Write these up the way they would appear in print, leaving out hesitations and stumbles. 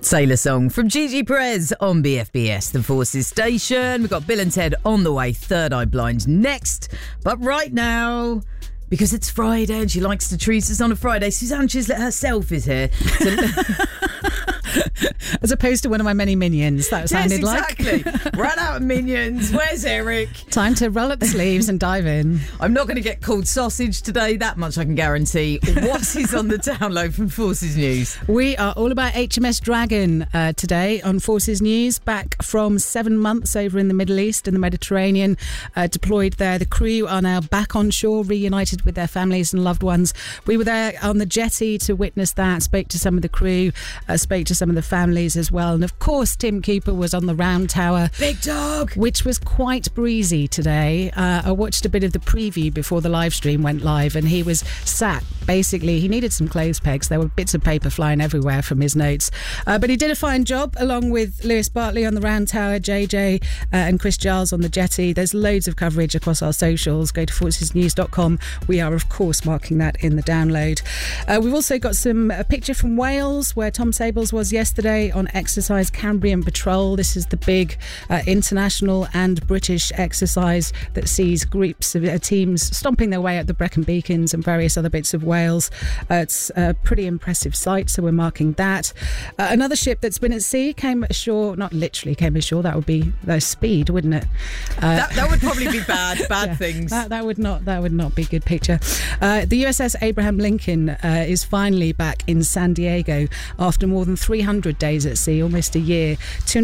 Sailor Song from Gigi Perez on BFBS, the Forces station. We've got Bill and Ted on the way, Third Eye Blind next. But right now, because it's Friday and she likes to treat us on a Friday, Suzanne Chislett herself is here. As opposed to one of my many minions, that sounded exactly. Run out of minions. Where's Eric? Time to roll up the sleeves and dive in. I'm not going to get called sausage today, that much I can guarantee. What is on the download from Forces News? We are all about HMS Dragon today on Forces News. Back from 7 months over in the Middle East and the Mediterranean, deployed there. The crew are now back on shore, reunited with their families and loved ones. We were there on the jetty to witness that, spoke to some of the crew, spoke to some of the families as well. And of course, Tim Cooper was on the Round Tower. Big dog! Which was quite breezy today. I watched a bit of the preview before the live stream went live, and he was sat, basically, he needed some clothes pegs. There were bits of paper flying everywhere from his notes. But he did a fine job, along with Lewis Bartley on the Round Tower, JJ and Chris Giles on the jetty. There's loads of coverage across our socials. Go to forcesnews.com. We are, of course, marking that in the download. We've also got a picture from Wales, where Tom Sables was yesterday on Exercise Cambrian Patrol. This is the big international and British exercise that sees groups of teams stomping their way up the Brecon Beacons and various other bits of Wales. It's a pretty impressive sight, so we're marking that. Another ship that's been at sea came ashore, not literally came ashore, that would be speed, wouldn't it? That would probably be bad yeah, things. That would not be a good picture. The USS Abraham Lincoln is finally back in San Diego after more than 300 days at sea, almost a year,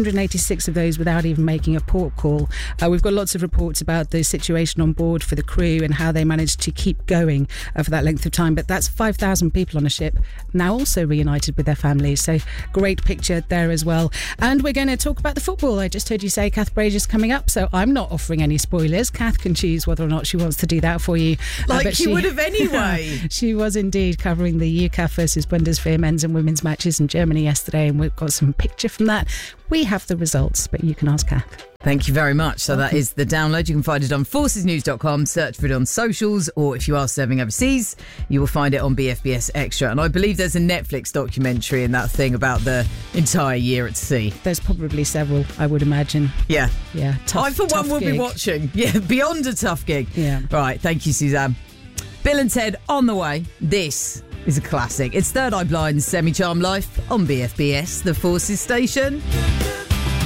286 of those without even making a port call. We've got lots of reports about the situation on board for the crew and how they managed to keep going for that length of time. But that's 5,000 people on a ship, now also reunited with their families. So great picture there as well. And we're going to talk about the football. I just heard you say Kath Brazier's coming up, so I'm not offering any spoilers. Kath can choose whether or not she wants to do that for you. Like she would have anyway. She was indeed covering the UCAF versus Bundeswehr men's and women's matches in Germany yesterday, and we've got some picture from that. We have the results, but you can ask Kath. Thank you very much. So that is the download. You can find it on forcesnews.com, search for it on socials, or if you are serving overseas, you will find it on BFBS Extra. And I believe there's a Netflix documentary in that thing about the entire year at sea. There's probably several, I would imagine. Yeah. Tough, I, for one, will be watching. Yeah, beyond a tough gig. Yeah. Right, thank you, Suzanne. Bill and Ted on the way. This is a classic. It's Third Eye Blind's Semi-Charmed Life on BFBS, the Forces station.